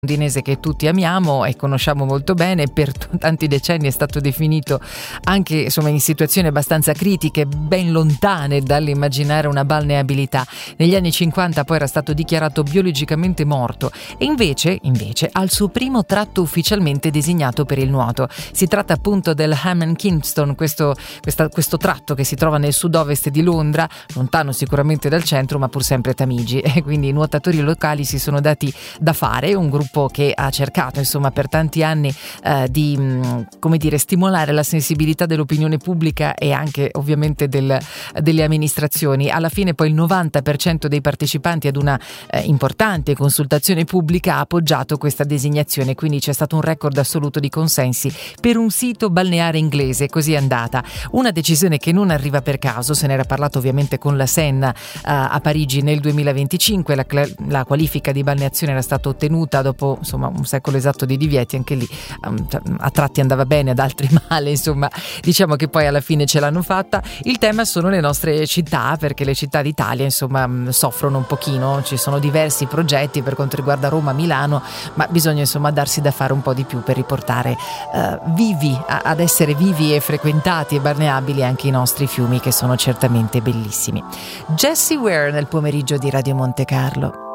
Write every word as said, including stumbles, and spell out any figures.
londinese che tutti amiamo e conosciamo molto bene, per t- tanti decenni è stato definito anche insomma in situazioni abbastanza critiche, ben lontane dall'immaginare una balneabilità. Negli anni cinquanta poi era stato dichiarato biologicamente morto e invece, invece ha il suo primo tratto ufficialmente designato per il nuoto. Si tratta appunto del Hammam Kingston, questo, questa, questo tratto che si trova nel sud-ovest di Londra, lontano sicuramente dal centro ma pur sempre Tamigi, e quindi i nuotatori locali si sono dati da fare, un gruppo che ha cercato insomma per tanti anni eh, di mh, come dire stimolare la sensibilità dell'opinione pubblica e anche ovviamente del, delle amministrazioni. Alla fine poi il novanta per cento dei partecipanti ad una eh, importante consultazione pubblica ha appoggiato questa designazione, quindi c'è stato un record assoluto di consensi per un sito balneare inglese. Così è andata, una decisione che non arriva per caso. Se n'era parlato ovviamente con la Senna eh, a Parigi nel duemilaventicinque, la, la qualifica di balneazione era stata ottenuta dopo insomma un secolo esatto di divieti, anche lì um, a tratti andava bene, ad altri male, insomma diciamo che poi alla fine ce l'hanno fatta. Il tema sono le nostre città, perché le città d'Italia insomma soffrono un pochino, ci sono diversi progetti per quanto riguarda Roma, Milano, ma bisogna insomma darsi da fare un po' di più per riportare uh, vivi, a, ad essere vivi e frequentati e balneabili anche i nostri fiumi, che sono certamente bellissimi. Jessie Ware nel pomeriggio di Radio Monte Carlo.